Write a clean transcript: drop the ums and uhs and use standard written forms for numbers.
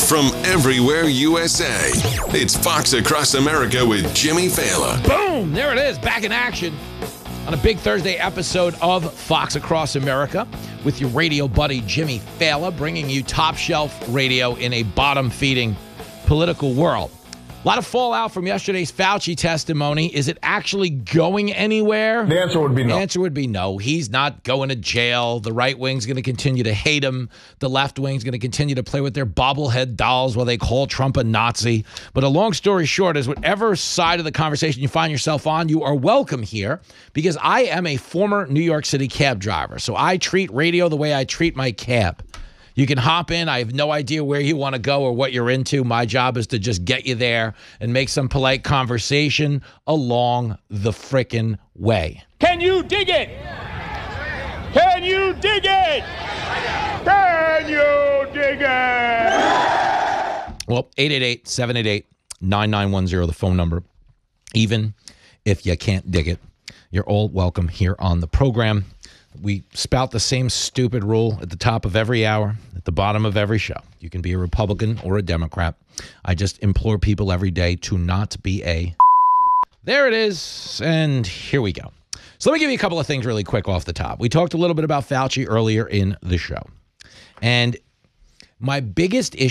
from everywhere USA. It's Fox Across America with Jimmy Fallon. Boom! There it is, back in action on a big Thursday episode of Fox Across America with your radio buddy Jimmy Fallon, bringing you top shelf radio in a bottom-feeding political world. A lot of fallout from yesterday's Fauci testimony. Is it actually going anywhere? The answer would be no. The answer would be no. He's not going to jail. The right wing's going to continue to hate him. The left wing's going to continue to play with their bobblehead dolls while they call Trump a Nazi. But a long story short is whatever side of the conversation you find yourself on, you are welcome here because I am a former New York City cab driver. So I treat radio the way I treat my cab. You can hop in. I have no idea where you want to go or what you're into. My job is to just get you there and make some polite conversation along the frickin' way. Can you dig it? Can you dig it? Can you dig it? Well, 888-788-9910, the phone number. Even if you can't dig it, you're all welcome here on the program. We spout the same stupid rule at the top of every hour, at the bottom of every show. You can be a Republican or a Democrat. I just implore people every day to not be a... There it is, and here we go. So let me give you a couple of things really quick off the top. We talked a little bit about Fauci earlier in the show. And my biggest issue